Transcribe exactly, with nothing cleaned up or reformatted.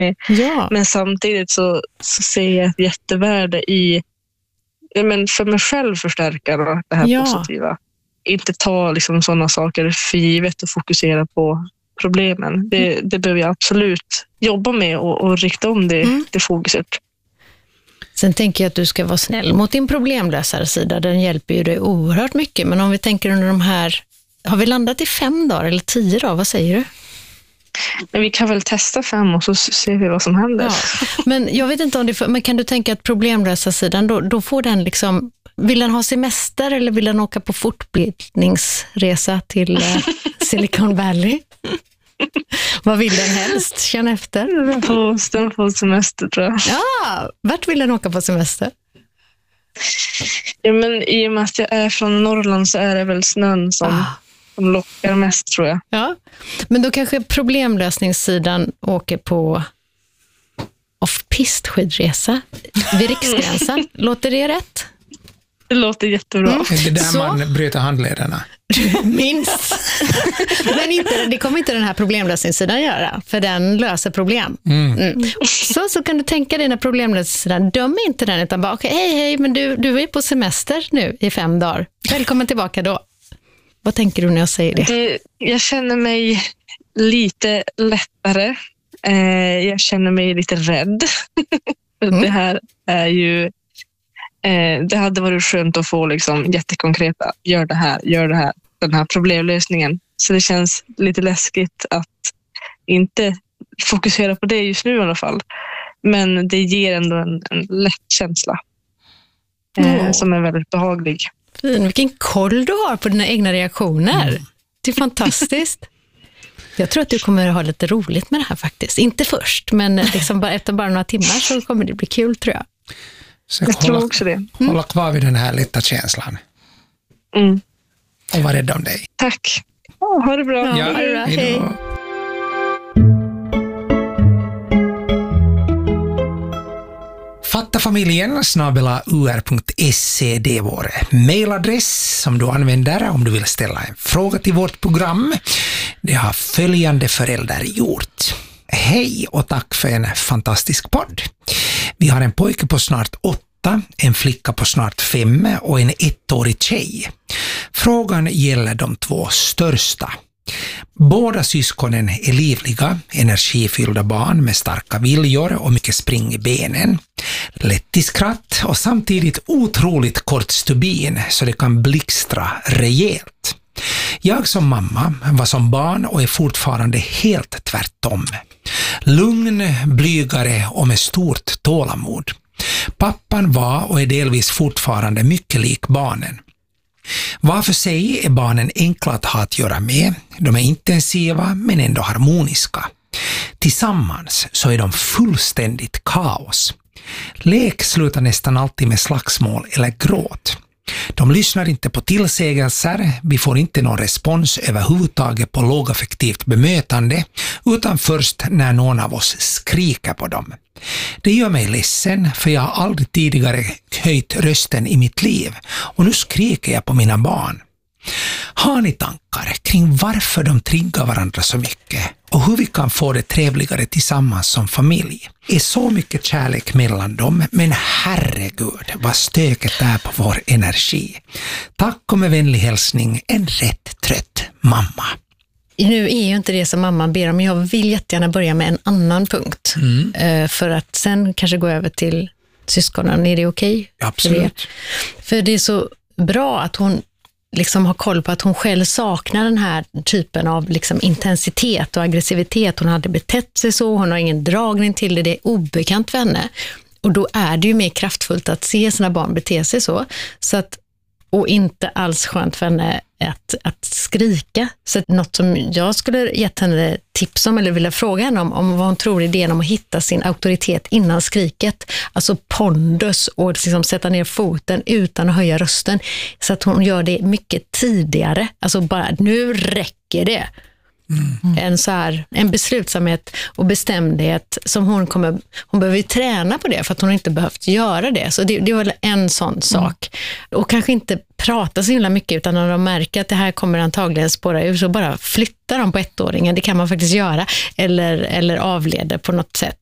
med. Ja. Men samtidigt så, så ser jag ett jättevärde i, men för mig själv förstärka då, det här ja. positiva. Inte ta liksom sådana saker för givet och fokusera på problemen. Det, det behöver jag absolut jobba med och, och rikta om det, mm. det fokuset. Sen tänker jag att du ska vara snäll mot din problemlösare sida. Den hjälper ju dig oerhört mycket. Men om vi tänker under de här... Har vi landat i fem dagar eller tio dagar? Vad säger du? Men vi kan väl testa fem och så ser vi vad som händer. Ja. Men jag vet inte om det... För, men kan du tänka att problemlösarsidan, då, då får den liksom... Vill den ha semester eller vill den åka på fortbildningsresa till eh, Silicon Valley? Vad vill den helst? Känna efter. Den får, den får semester, tror jag. Ja, vart vill den åka på semester? Ja, men i och med att jag är från Norrland så är det väl snön som, ah. som lockar mest, tror jag. Ja, men då kanske problemlösningssidan åker på off-pist skidresa vid Riksgränsen. Låter det rätt? Det låter jättebra. Mm. Det är där så, man bryter handlederna. Minst. Men inte, det kommer inte den här problemlösningssidan göra, för den löser problem. Mm. Mm. Så, så kan du tänka dig när problemlösningssidan, döm inte den utan bara, okej, okay, hej, hej, men du, du är på semester nu i fem dagar. Välkommen tillbaka då. Vad tänker du när jag säger det? det jag känner mig lite lättare. Eh, jag känner mig lite rädd. Mm. Det här är ju Eh, det hade varit skönt att få liksom jättekonkreta, gör det här, gör det här, den här problemlösningen. Så det känns lite läskigt att inte fokusera på det just nu i alla fall. Men det ger ändå en, en lätt känsla eh, oh. som är väldigt behaglig. Fin, vilken koll du har på dina egna reaktioner. Mm. Det är fantastiskt. Jag tror att du kommer att ha lite roligt med det här faktiskt. Inte först, men liksom bara, efter bara några timmar så kommer det bli kul, tror jag. Så jag hålla, tror också det. Mm. Hålla kvar vid den här lätta känslan. Mm. Och var rädd om dig. Tack. Oh, ha det bra. Ja, ha det bra. Hej. Fattafamiljen snabel-a u r punkt se, det är vår mailadress som du använder om du vill ställa en fråga till vårt program. Det har följande föräldrar gjort. Hej och tack för en fantastisk podd. Vi har en pojke på snart åtta, en flicka på snart fem och en ettårig tjej. Frågan gäller de två största. Båda syskonen är livliga, energifyllda barn med starka viljor och mycket spring i benen. Lätt i skratt och samtidigt otroligt kort stubin så det kan blixtra rejält. Jag som mamma var som barn och är fortfarande helt tvärtom. Lugn, blygare och med stort tålamod. Pappan var och är delvis fortfarande mycket lik barnen. Var för sig är barnen enkla att ha att göra med. De är intensiva men ändå harmoniska. Tillsammans så är de fullständigt kaos. Lek slutar nästan alltid med slagsmål eller gråt. De lyssnar inte på tillsägelser, vi får inte någon respons överhuvudtaget på lågaffektivt bemötande, utan först när någon av oss skriker på dem. Det gör mig ledsen, för jag har aldrig tidigare höjt rösten i mitt liv, och nu skriker jag på mina barn. Har ni tankar kring varför de triggar varandra så mycket och hur vi kan få det trevligare tillsammans som familj? Är så mycket kärlek mellan dem, men herregud vad stöket är på vår energi. Tack och med vänlig hälsning, en rätt trött mamma. Nu är ju inte det som mamman ber om, jag vill jättegärna börja med en annan punkt. Mm. För att sen kanske gå över till syskonen. Är det okej? Okay? Absolut. För det är så bra att hon liksom har koll på att hon själv saknar den här typen av liksom intensitet och aggressivitet. Hon hade betett sig så, hon har ingen dragning till det, det är obekant för henne. Och då är det ju mer kraftfullt att se sina barn bete sig så. Så att, och inte alls skönt för henne att, att skrika. Så att något som jag skulle gett henne tips om eller vilja fråga henne om, om vad hon tror idén om att hitta sin auktoritet innan skriket. Alltså pondus och liksom sätta ner foten utan att höja rösten. Så att hon gör det mycket tidigare. Alltså bara, nu räcker det. Mm. En, så här, en beslutsamhet och bestämdhet som hon kommer, hon behöver ju träna på det för att hon inte behövt göra det. Så det, det var en sån sak. Mm. Och kanske inte prata så himla mycket, utan när de märker att det här kommer antagligen spåra ur, så bara flytta dem på ettåringen. Det kan man faktiskt göra. Eller, eller avleda på något sätt.